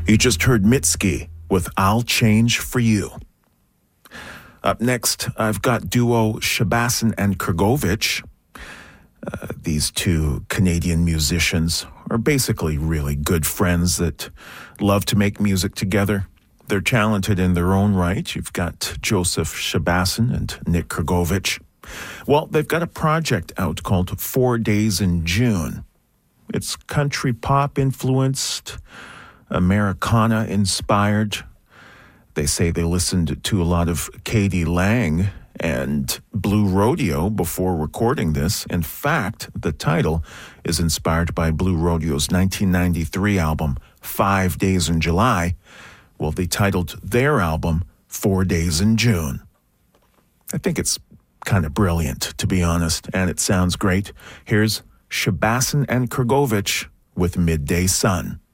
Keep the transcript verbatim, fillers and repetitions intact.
You just heard Mitski with I'll Change For You. Up next, I've got duo Shabasin and Krgovich. Uh, these two Canadian musicians are basically really good friends that love to make music together. They're talented in their own right. You've got Joseph Shabasin and Nick Krgovich. Well, they've got a project out called Four Days in June. It's country pop influenced, Americana inspired. They say they listened to a lot of Katie Lang and Blue Rodeo before recording this. In fact, the title is inspired by Blue Rodeo's nineteen ninety-three album, Five Days in July. Well, they titled their album Four Days in June. I think it's kind of brilliant, to be honest, and it sounds great. Here's Shabasin and Krgovich with Midday Sun.